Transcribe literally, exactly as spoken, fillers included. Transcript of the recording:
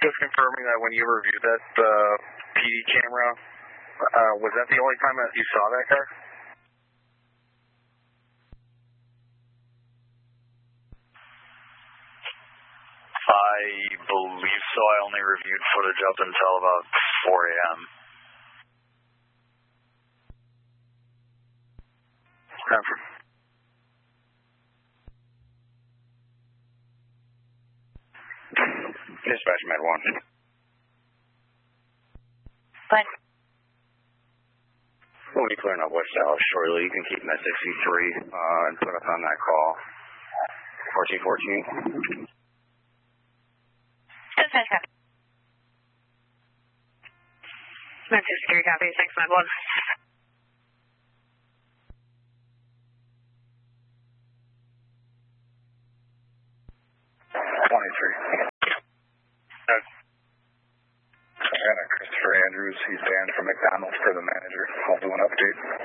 Just confirming that when you reviewed that uh, P D camera, uh, was that the only time that you saw that car? I believe so. I only reviewed footage up until about four A M Stanford. Dispatch Med one. What? We'll be clearing up West Dallas shortly. You can keep Med sixty-three uh, and put us on that call. fourteen fourteen. Dispatch copy. Med sixty-three copy, six Med one. twenty-three. Savannah, Christopher Andrews. He's banned from McDonald's for the manager. I'll do an update.